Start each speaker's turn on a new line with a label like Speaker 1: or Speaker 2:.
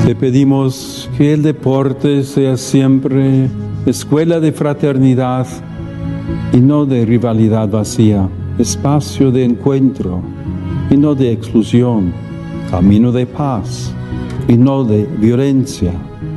Speaker 1: Te pedimos que el deporte sea siempre escuela de fraternidad y no de rivalidad vacía, espacio de encuentro y no de exclusión, camino de paz y no de violencia,